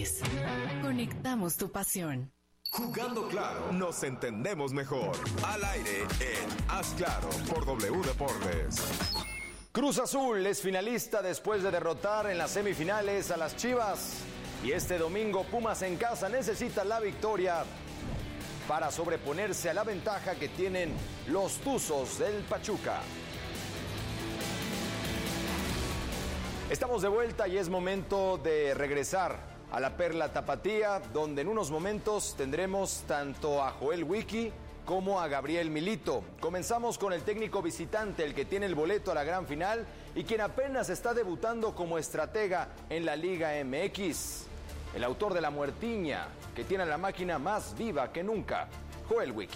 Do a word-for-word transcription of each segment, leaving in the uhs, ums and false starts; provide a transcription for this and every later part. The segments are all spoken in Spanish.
Finales. Conectamos tu pasión. Jugando claro, nos entendemos mejor. Al aire en Haz Claro por W Deportes. Cruz Azul es finalista después de derrotar en las semifinales a las Chivas. Y este domingo Pumas en casa necesita la victoria para sobreponerse a la ventaja que tienen los Tuzos del Pachuca. Estamos de vuelta y es momento de regresar a la Perla Tapatía, donde en unos momentos tendremos tanto a Joel Wiki como a Gabriel Milito. Comenzamos con el técnico visitante, el que tiene el boleto a la gran final y quien apenas está debutando como estratega en la Liga M X. El autor de la muertiña, que tiene la máquina más viva que nunca, Joel Wiki.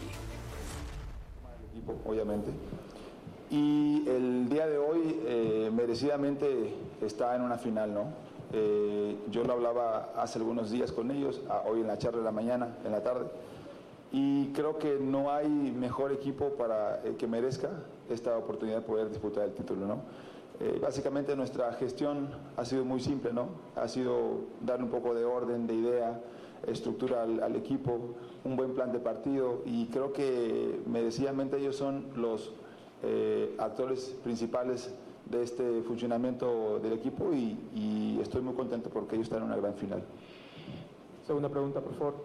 El equipo, obviamente. Y el día de hoy eh, merecidamente está en una final, ¿no? Eh, yo lo hablaba hace algunos días con ellos, a, hoy en la charla de la mañana, en la tarde, y creo que no hay mejor equipo para eh, que merezca esta oportunidad de poder disputar el título, ¿no? Eh, básicamente nuestra gestión ha sido muy simple, ¿no? Ha sido darle un poco de orden, de idea, estructura al, al equipo, un buen plan de partido, y creo que merecidamente ellos son los Eh, actores principales de este funcionamiento del equipo y, y estoy muy contento porque ellos están en una gran final. Segunda pregunta, por favor.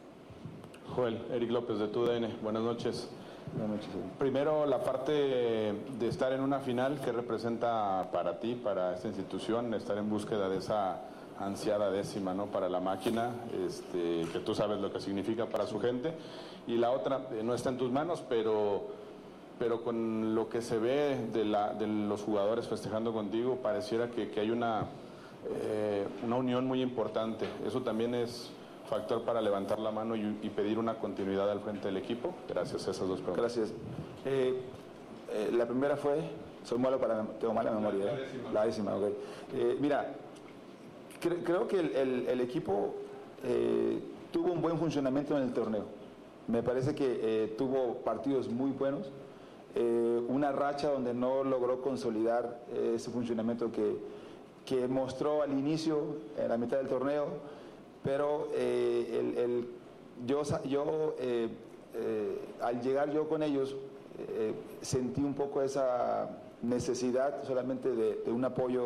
Joel, Eric López de T U D N, buenas noches. Buenas noches. Primero, la parte de estar en una final, ¿qué representa para ti, para esta institución, estar en búsqueda de esa ansiada décima, ¿no?, para la máquina, este, que tú sabes lo que significa para su gente? Y la otra, eh, no está en tus manos, pero... pero con lo que se ve de, la, de los jugadores festejando contigo, pareciera que, que hay una, eh, una unión muy importante. ¿Eso también es factor para levantar la mano y, y pedir una continuidad al frente del equipo? Gracias a esas dos preguntas. Gracias. Eh, eh, la primera fue, soy malo para, tengo mala memoria. La, la décima. La décima, ok. Eh, mira, cre, creo que el, el, el equipo eh, tuvo un buen funcionamiento en el torneo. Me parece que eh, tuvo partidos muy buenos. Eh, una racha donde no logró consolidar eh, ese funcionamiento que, que mostró al inicio, en la mitad del torneo, pero eh, el, el, yo, yo eh, eh, al llegar yo con ellos eh, sentí un poco esa necesidad solamente de, de un apoyo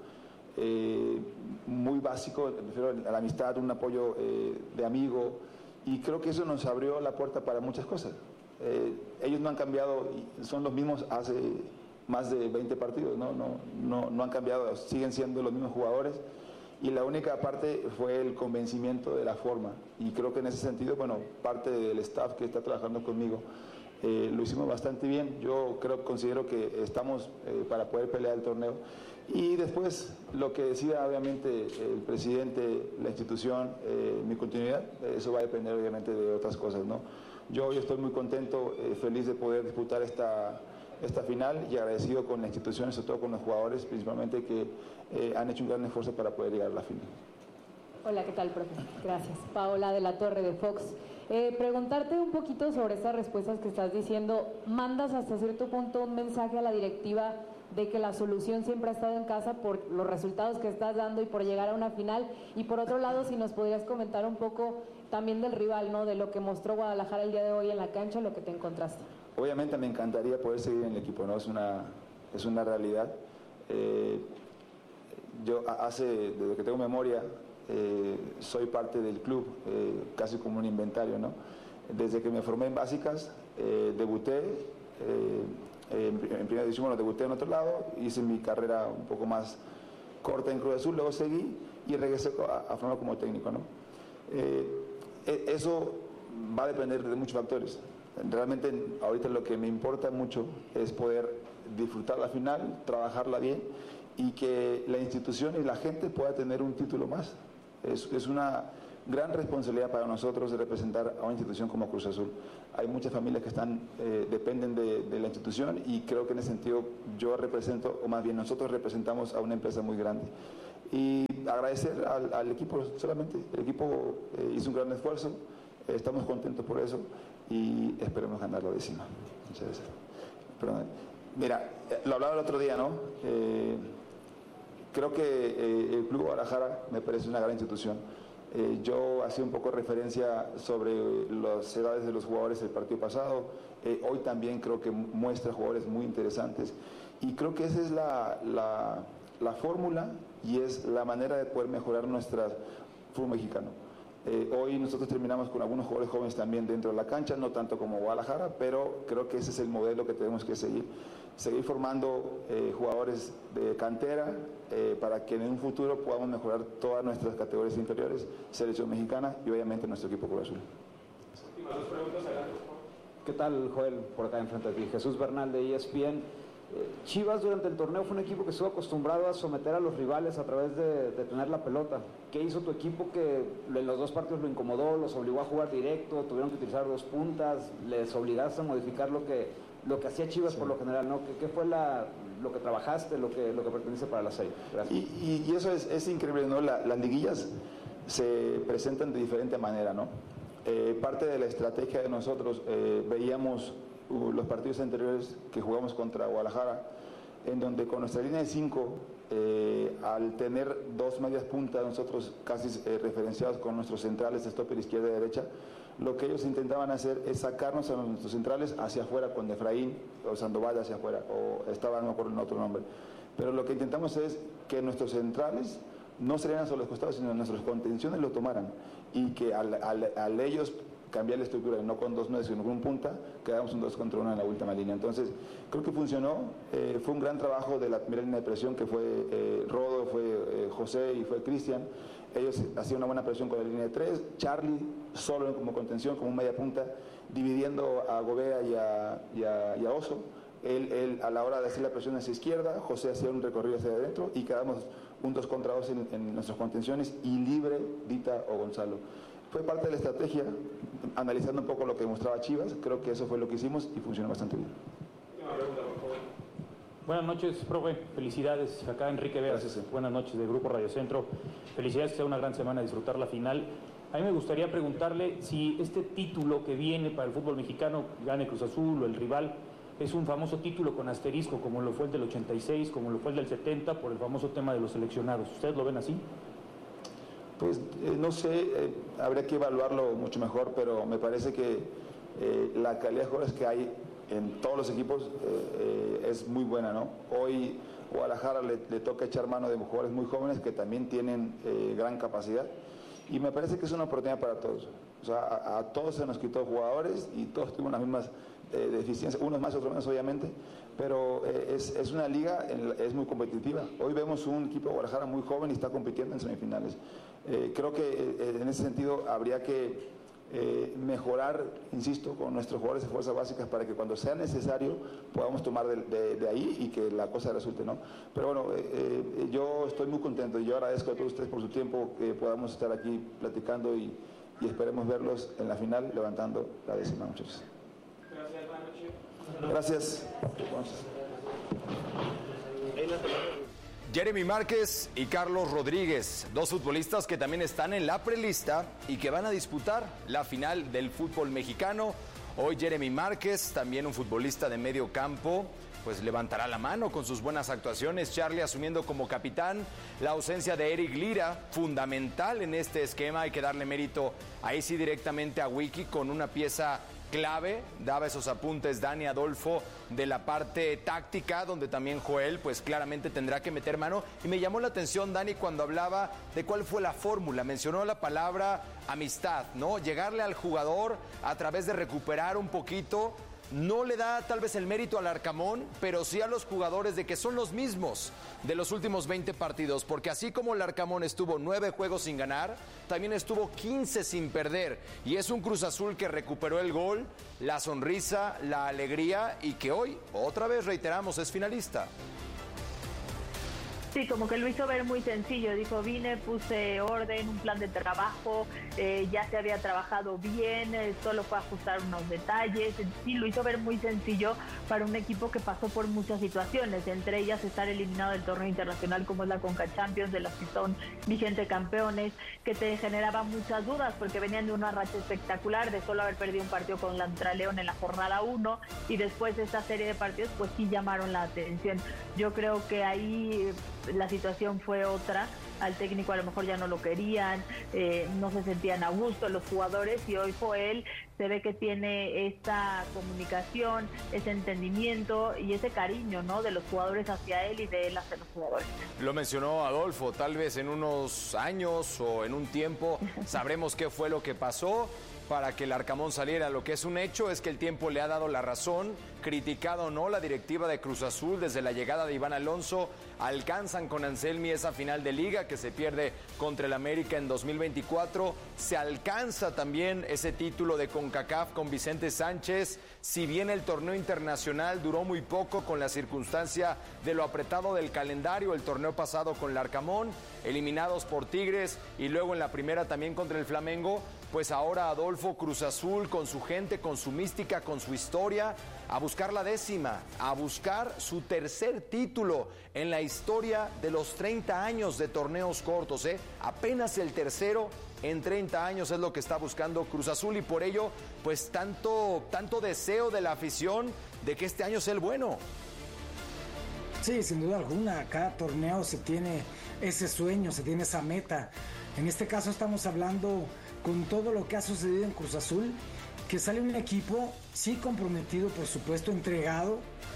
eh, muy básico, me refiero a la amistad, un apoyo eh, de amigo, y creo que eso nos abrió la puerta para muchas cosas. Eh, ellos no han cambiado, son los mismos hace más de veinte partidos, ¿no? No, no, no han cambiado, siguen siendo los mismos jugadores, y la única parte fue el convencimiento de la forma, y creo que en ese sentido, bueno, parte del staff que está trabajando conmigo eh, lo hicimos bastante bien. Yo creo, considero que estamos eh, para poder pelear el torneo, y después lo que decida obviamente el presidente, la institución, eh, mi continuidad, eso va a depender obviamente de otras cosas, ¿no? Yo hoy estoy muy contento, eh, feliz de poder disputar esta, esta final y agradecido con la institución, sobre todo con los jugadores, principalmente que eh, han hecho un gran esfuerzo para poder llegar a la final. Hola, ¿qué tal, profe? Gracias. Paola de la Torre de Fox. Eh, preguntarte un poquito sobre estas respuestas que estás diciendo. ¿Mandas hasta cierto punto un mensaje a la directiva de que la solución siempre ha estado en casa por los resultados que estás dando y por llegar a una final? Y por otro lado, si nos podrías comentar un poco también del rival, ¿no?, de lo que mostró Guadalajara el día de hoy en la cancha, lo que te encontraste. Obviamente me encantaría poder seguir en el equipo, ¿no? Es una, es una realidad. Eh, yo hace, desde que tengo memoria, eh, soy parte del club, eh, casi como un inventario, ¿no? Desde que me formé en básicas, eh, debuté, eh, en primera división, bueno, debuté en otro lado, hice mi carrera un poco más corta en Cruz Azul, luego seguí y regresé a, a formar como técnico, ¿no? Eh, eso va a depender de muchos factores. Realmente ahorita lo que me importa mucho es poder disfrutar la final, trabajarla bien y que la institución y la gente pueda tener un título más. Es, es una gran responsabilidad para nosotros de representar a una institución como Cruz Azul. Hay muchas familias que están eh, dependen de, de la institución, y creo que en ese sentido yo represento, o más bien nosotros representamos a una empresa muy grande. Y agradecer al, al equipo solamente. El equipo eh, hizo un gran esfuerzo, eh, estamos contentos por eso y esperemos ganar la décima. Muchas gracias. Perdón. Mira, eh, lo hablaba el otro día, ¿no? Eh, creo que eh, el Club Guadalajara me parece una gran institución. Eh, yo hacía un poco referencia sobre las edades de los jugadores del partido pasado. Eh, hoy también creo que muestra jugadores muy interesantes. Y creo que esa es la, la, la fórmula y es la manera de poder mejorar nuestro fútbol mexicano. Eh, hoy nosotros terminamos con algunos jugadores jóvenes también dentro de la cancha, no tanto como Guadalajara, pero creo que ese es el modelo que tenemos que seguir. Seguir formando eh, jugadores de cantera eh, para que en un futuro podamos mejorar todas nuestras categorías inferiores, selección mexicana y obviamente nuestro equipo Cruz Azul. ¿Qué tal, Joel? Por acá enfrente de ti. Jesús Bernal de E S P N. Chivas durante el torneo fue un equipo que estuvo acostumbrado a someter a los rivales a través de, de tener la pelota. ¿Qué hizo tu equipo que en los dos partidos lo incomodó, los obligó a jugar directo, tuvieron que utilizar dos puntas, les obligaste a modificar lo que, lo que hacía Chivas sí. por lo general, ¿no? ¿Qué, qué fue la, lo que trabajaste, lo que, lo que pretendiste para la serie? Y, y, y eso es, es increíble, ¿no? La, las liguillas se presentan de diferente manera, ¿no? Eh, parte de la estrategia de nosotros, eh, veíamos los partidos anteriores que jugamos contra Guadalajara, en donde con nuestra línea de cinco, eh, al tener dos medias puntas, nosotros casi eh, referenciados con nuestros centrales de stopper izquierda y derecha, lo que ellos intentaban hacer es sacarnos a nuestros centrales hacia afuera con Efraín o Sandoval hacia afuera, o estaba, no me acuerdo en otro nombre. Pero lo que intentamos es que nuestros centrales no salieran sobre los costados, sino nuestras contenciones lo tomaran, y que al, al, al ellos cambiar la estructura, y no con dos nueve, sino con un punta, quedamos un dos contra uno en la última línea. Entonces, creo que funcionó, eh, fue un gran trabajo de la primera línea de presión, que fue eh, Rodo, fue eh, José y fue Cristian. Ellos hacían una buena presión con la línea de tres, Charlie solo como contención, como media punta, dividiendo a Gobea y a, y a, y a Oso. Él, él, a la hora de hacer la presión hacia izquierda, José hacía un recorrido hacia adentro y quedamos un dos contra dos en, en nuestras contenciones, y libre Dita o Gonzalo. Fue parte de la estrategia, analizando un poco lo que mostraba Chivas, creo que eso fue lo que hicimos y funcionó bastante bien. Buenas noches, profe, felicidades, acá Enrique Veas. Gracias. Buenas noches de Grupo Radio Centro, felicidades, que sea una gran semana, disfrutar la final. A mí me gustaría preguntarle si este título que viene para el fútbol mexicano, gane Cruz Azul o el rival, es un famoso título con asterisco, como lo fue el del ochenta y seis, como lo fue el del setenta, por el famoso tema de los seleccionados. ¿Ustedes lo ven así? Pues eh, no sé, eh, habría que evaluarlo mucho mejor, pero me parece que eh, la calidad de jugadores que hay en todos los equipos eh, eh, es muy buena, ¿no? Hoy Guadalajara le, le toca echar mano de jugadores muy jóvenes que también tienen eh, gran capacidad, y me parece que es una oportunidad para todos. O sea, a, a todos se nos quitó jugadores y todos tuvimos las mismas eh, deficiencias, unos más, otros menos obviamente, pero eh, es, es una liga, en, es muy competitiva. Hoy vemos un equipo de Guadalajara muy joven y está compitiendo en semifinales. Eh, creo que eh, en ese sentido habría que eh, mejorar, insisto, con nuestros jugadores de fuerzas básicas para que cuando sea necesario podamos tomar de, de, de ahí y que la cosa resulte, ¿no? Pero bueno, eh, eh, yo estoy muy contento y yo agradezco a todos ustedes por su tiempo, que podamos estar aquí platicando y, y esperemos verlos en la final levantando la décima, muchachos. Gracias, buenas noches. Gracias. Jeremy Márquez y Carlos Rodríguez, dos futbolistas que también están en la prelista y que van a disputar la final del fútbol mexicano. Hoy Jeremy Márquez, también un futbolista de medio campo, pues levantará la mano con sus buenas actuaciones. Charlie asumiendo como capitán, la ausencia de Eric Lira, fundamental en este esquema. Hay que darle mérito ahí sí directamente a Wiki con una pieza clave. Daba esos apuntes Dani Adolfo de la parte táctica, donde también Joel pues claramente tendrá que meter mano. Y me llamó la atención Dani cuando hablaba de cuál fue la fórmula, mencionó la palabra amistad, ¿no? Llegarle al jugador a través de recuperar un poquito. No le da tal vez el mérito al Arcamón, pero sí a los jugadores de que son los mismos de los últimos veinte partidos, porque así como el Arcamón estuvo nueve juegos sin ganar, también estuvo quince sin perder, y es un Cruz Azul que recuperó el gol, la sonrisa, la alegría, y que hoy, otra vez reiteramos, es finalista. Sí, como que lo hizo ver muy sencillo, dijo, vine, puse orden, un plan de trabajo, eh, ya se había trabajado bien, eh, solo fue ajustar unos detalles, sí, lo hizo ver muy sencillo para un equipo que pasó por muchas situaciones, entre ellas estar eliminado del torneo internacional como es la Conca Champions, de las que son vigentes campeones, que te generaba muchas dudas porque venían de una racha espectacular, de solo haber perdido un partido con contra León en la jornada uno, y después de esta serie de partidos pues sí llamaron la atención. Yo creo que ahí la situación fue otra al técnico a lo mejor ya no lo querían, eh, no se sentían a gusto los jugadores, y hoy Joel se ve que tiene esta comunicación, ese entendimiento y ese cariño, ¿no?, de los jugadores hacia él y de él hacia los jugadores. Lo mencionó Adolfo, tal vez en unos años o en un tiempo sabremos qué fue lo que pasó para que el Arcamón saliera. Lo que es un hecho es que el tiempo le ha dado la razón, criticado o no, la directiva de Cruz Azul desde la llegada de Iván Alonso, alcanzan con Anselmi esa final de liga que se pierde contra el América en dos mil veinticuatro, se alcanza también ese título de CONCACAF con Vicente Sánchez, si bien el torneo internacional duró muy poco con la circunstancia de lo apretado del calendario, el torneo pasado con el Arcamón, eliminados por Tigres y luego en la primera también contra el Flamengo, pues ahora Adolfo, Cruz Azul con su gente, con su mística, con su historia, a buscar la décima, a buscar su tercer título en la historia de los treinta años de torneos cortos, ¿eh? Apenas el tercero en treinta años es lo que está buscando Cruz Azul y por ello, pues tanto, tanto deseo de la afición de que este año sea el bueno. Sí, sin duda alguna, cada torneo se tiene ese sueño, se tiene esa meta. En este caso estamos hablando con todo lo que ha sucedido en Cruz Azul, que sale un equipo, sí comprometido, por supuesto, entregado,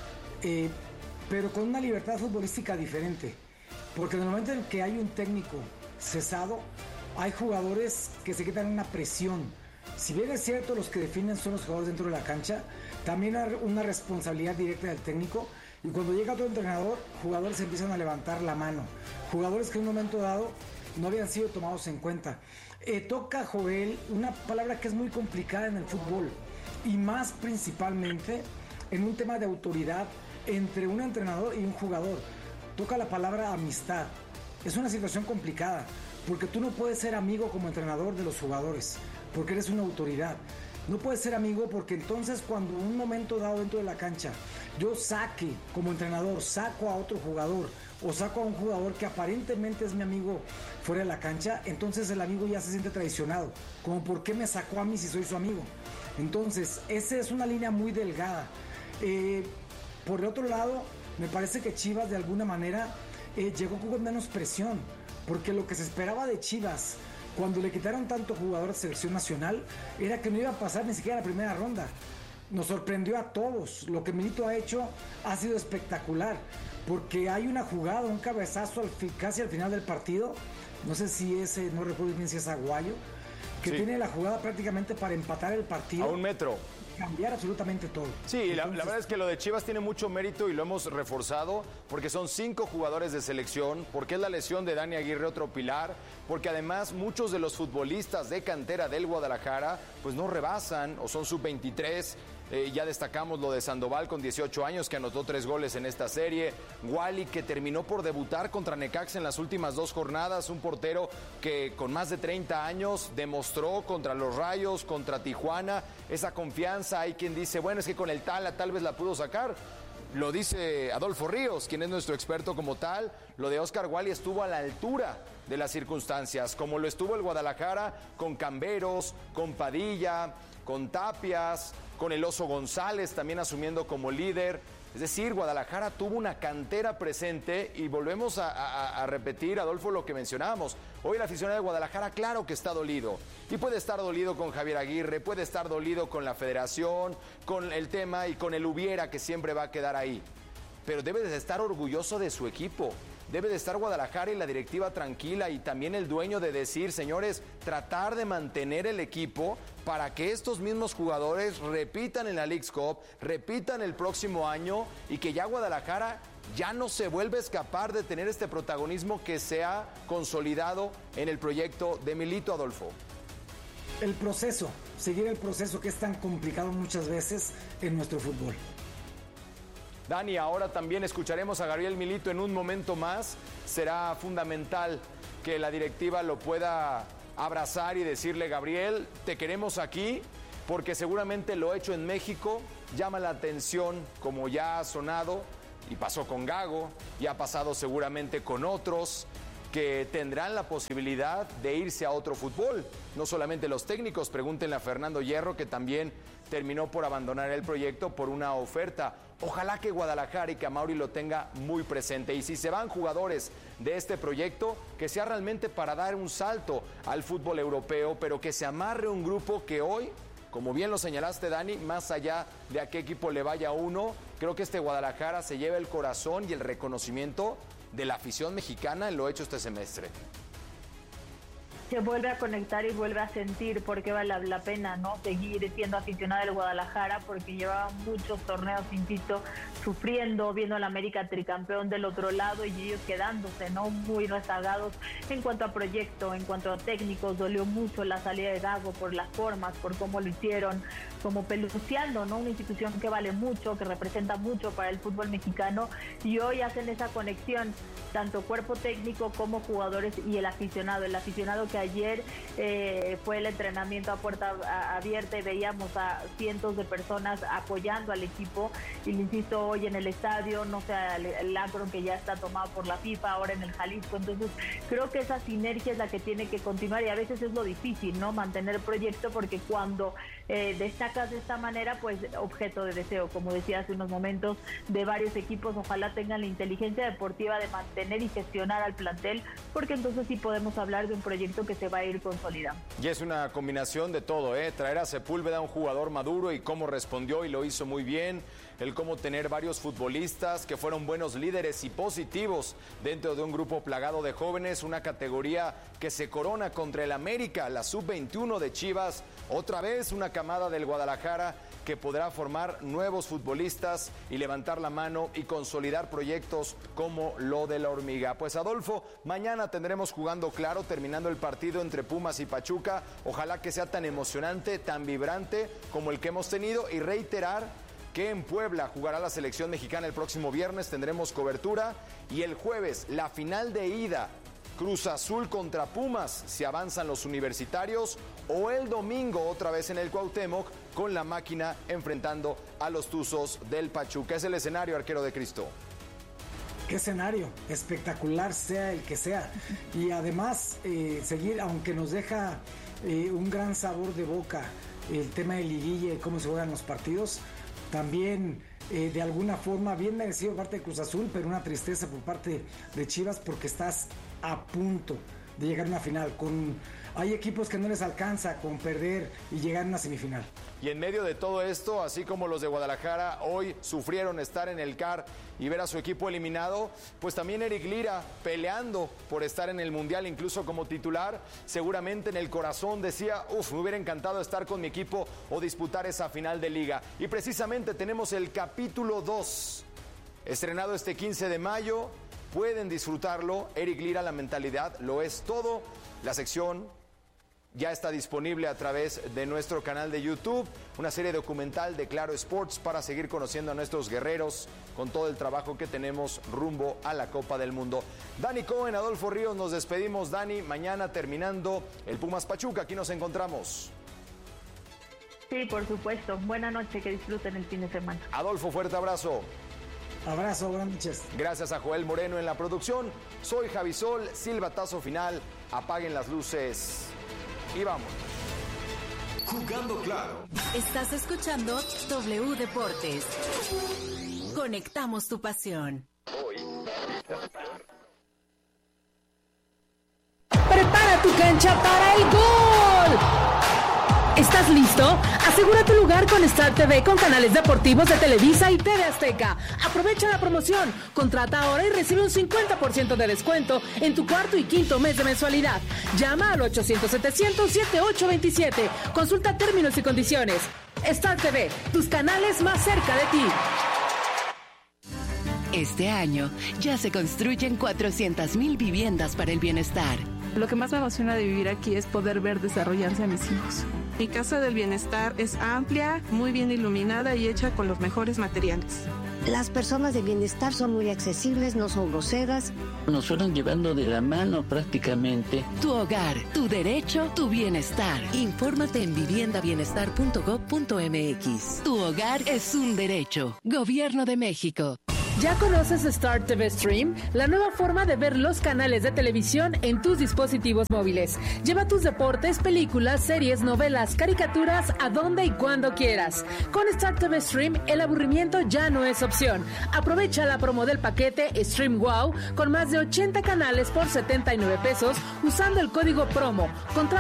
eh, pero con una libertad futbolística diferente. Porque en el momento en que hay un técnico cesado, hay jugadores que se quitan una presión. Si bien es cierto, los que definen son los jugadores dentro de la cancha, también hay una responsabilidad directa del técnico. Y cuando llega otro entrenador, jugadores empiezan a levantar la mano. Jugadores que en un momento dado no habían sido tomados en cuenta. Eh, toca, Joel, una palabra que es muy complicada en el fútbol y más principalmente en un tema de autoridad entre un entrenador y un jugador. Toca la palabra amistad. Es una situación complicada porque tú no puedes ser amigo como entrenador de los jugadores porque eres una autoridad. No puedes ser amigo porque entonces cuando en un momento dado dentro de la cancha yo saque como entrenador, saco a otro jugador o saco a un jugador que aparentemente es mi amigo fuera de la cancha, entonces el amigo ya se siente traicionado. Como ¿por qué me sacó a mí si soy su amigo? Entonces, esa es una línea muy delgada. Eh, por el otro lado, me parece que Chivas de alguna manera eh, llegó con menos presión, porque lo que se esperaba de Chivas cuando le quitaron tanto jugador de selección nacional era que no iba a pasar ni siquiera la primera ronda. Nos sorprendió a todos. Lo que Milito ha hecho ha sido espectacular, porque hay una jugada, un cabezazo al, casi al final del partido, no sé si ese, no recuerdo bien si es Aguayo, que sí, tiene la jugada prácticamente para empatar el partido. A un metro. Cambiar absolutamente todo. Sí, Entonces, la, la verdad es que lo de Chivas tiene mucho mérito y lo hemos reforzado porque son cinco jugadores de selección, porque es la lesión de Dani Aguirre otro pilar, porque además muchos de los futbolistas de cantera del Guadalajara pues no rebasan o son sub veintitrés. Eh, ya destacamos lo de Sandoval con dieciocho años que anotó tres goles en esta serie, Wally que terminó por debutar contra Necaxa en las últimas dos jornadas, un portero que con más de treinta años demostró contra los Rayos, contra Tijuana, esa confianza. Hay quien dice, bueno, es que con el Tala tal vez la pudo sacar. Lo dice Adolfo Ríos, quien es nuestro experto como tal. Lo de Oscar Wally estuvo a la altura de las circunstancias, como lo estuvo el Guadalajara con Camberos, con Padilla, con Tapias, con el Oso González también asumiendo como líder. Es decir, Guadalajara tuvo una cantera presente y volvemos a, a, a repetir, Adolfo, lo que mencionábamos. Hoy el aficionado de Guadalajara, claro que está dolido. Y puede estar dolido con Javier Aguirre, puede estar dolido con la federación, con el tema y con el hubiera que siempre va a quedar ahí. Pero debe de estar orgulloso de su equipo. Debe de estar Guadalajara y la directiva tranquila y también el dueño de decir, señores, tratar de mantener el equipo para que estos mismos jugadores repitan en la Leagues Cup, repitan el próximo año y que ya Guadalajara ya no se vuelva a escapar de tener este protagonismo que se ha consolidado en el proyecto de Milito, Adolfo. El proceso, seguir el proceso que es tan complicado muchas veces en nuestro fútbol. Dani, ahora también escucharemos a Gabriel Milito en un momento más. Será fundamental que la directiva lo pueda abrazar y decirle, Gabriel, te queremos aquí, porque seguramente lo hecho en México llama la atención, como ya ha sonado, y pasó con Gago, y ha pasado seguramente con otros, que tendrán la posibilidad de irse a otro fútbol. No solamente los técnicos, pregúntenle a Fernando Hierro, que también terminó por abandonar el proyecto por una oferta. Ojalá que Guadalajara y que Amaury lo tenga muy presente. Y si se van jugadores de este proyecto, que sea realmente para dar un salto al fútbol europeo, pero que se amarre un grupo que hoy, como bien lo señalaste, Dani, más allá de a qué equipo le vaya uno, creo que este Guadalajara se lleva el corazón y el reconocimiento de la afición mexicana en lo hecho este semestre. Se vuelve a conectar y vuelve a sentir por qué vale la pena, ¿no? Seguir siendo aficionado del Guadalajara, porque llevaba muchos torneos, insisto, sufriendo, viendo al América tricampeón del otro lado y ellos quedándose, ¿no? Muy rezagados en cuanto a proyecto, en cuanto a técnicos. Dolió mucho la salida de Gago por las formas, por cómo lo hicieron, como peluceando, ¿no? Una institución que vale mucho, que representa mucho para el fútbol mexicano, y hoy hacen esa conexión, tanto cuerpo técnico como jugadores y el aficionado. El aficionado que ayer eh, fue el entrenamiento a puerta abierta y veíamos a cientos de personas apoyando al equipo, y le insisto, hoy en el estadio, no sé, el, el Akron que ya está tomado por la FIFA, ahora en el Jalisco. Entonces creo que esa sinergia es la que tiene que continuar, y a veces es lo difícil, ¿no? Mantener el proyecto, porque cuando eh, destacas de esta manera, pues objeto de deseo, como decía hace unos momentos, de varios equipos. Ojalá tengan la inteligencia deportiva de mantener y gestionar al plantel, porque entonces sí podemos hablar de un proyecto que se va a ir consolidando. Y es una combinación de todo, ¿eh? Traer a Sepúlveda, un jugador maduro, y cómo respondió y lo hizo muy bien. El cómo tener varios futbolistas que fueron buenos líderes y positivos dentro de un grupo plagado de jóvenes, una categoría que se corona contra el América, la sub veintiuno de Chivas, otra vez una camada del Guadalajara que podrá formar nuevos futbolistas y levantar la mano y consolidar proyectos como lo de la Hormiga. Pues Adolfo, mañana tendremos Jugando Claro, terminando el partido entre Pumas y Pachuca. Ojalá que sea tan emocionante, tan vibrante como el que hemos tenido, y reiterar que en Puebla jugará la selección mexicana el próximo viernes, tendremos cobertura, y el jueves la final de ida, Cruz Azul contra Pumas, si avanzan los universitarios, o el domingo otra vez en el Cuauhtémoc con la máquina enfrentando a los Tuzos del Pachuca. Es el escenario, arquero de Cristo. Qué escenario, espectacular sea el que sea. Y además, eh, seguir, aunque nos deja eh, un gran sabor de boca el tema de liguilla y cómo se juegan los partidos, también eh, de alguna forma bien merecido por parte de Cruz Azul, pero una tristeza por parte de Chivas, porque estás a punto de llegar a una final. Con, hay equipos que no les alcanza con perder y llegar a una semifinal. Y en medio de todo esto, así como los de Guadalajara hoy sufrieron estar en el C A R y ver a su equipo eliminado, pues también Eric Lira peleando por estar en el Mundial, incluso como titular, seguramente en el corazón decía, uff, me hubiera encantado estar con mi equipo o disputar esa final de liga. Y precisamente tenemos el capítulo dos, estrenado este quince de mayo, pueden disfrutarlo. Eric Lira, la mentalidad, lo es todo. La sección ya está disponible a través de nuestro canal de YouTube, una serie documental de Claro Sports para seguir conociendo a nuestros guerreros con todo el trabajo que tenemos rumbo a la Copa del Mundo. Dani Cohen, Adolfo Ríos, nos despedimos. Dani, mañana terminando el Pumas Pachuca, aquí nos encontramos. Sí, por supuesto. Buena noche, que disfruten el fin de semana. Adolfo, fuerte abrazo. Abrazo, buenas noches. Gracias a Joel Moreno en la producción. Soy Javisol, silbatazo final. Apaguen las luces y vamos. Jugando Claro. Estás escuchando W Deportes. Conectamos tu pasión. Prepara tu cancha para el gol. ¿Estás listo? Asegura tu lugar con Star T V con canales deportivos de Televisa y T V Azteca. Aprovecha la promoción. Contrata ahora y recibe un cincuenta por ciento de descuento en tu cuarto y quinto mes de mensualidad. Llama al ochocientos setecientos setenta y ocho veintisiete. Consulta términos y condiciones. Star T V, tus canales más cerca de ti. Este año ya se construyen cuatrocientas mil viviendas para el bienestar. Lo que más me emociona de vivir aquí es poder ver desarrollarse a mis hijos. Mi Casa del Bienestar es amplia, muy bien iluminada y hecha con los mejores materiales. Las personas de bienestar son muy accesibles, no son groseras. Nos fueron llevando de la mano prácticamente. Tu hogar, tu derecho, tu bienestar. Infórmate en vivienda bienestar punto gob punto m x. Tu hogar es un derecho. Gobierno de México. ¿Ya conoces Star T V Stream? La nueva forma de ver los canales de televisión en tus dispositivos móviles. Lleva tus deportes, películas, series, novelas, caricaturas a donde y cuando quieras. Con Star T V Stream, el aburrimiento ya no es opción. Aprovecha la promo del paquete Stream Wow con más de ochenta canales por setenta y nueve pesos usando el código promo. Contra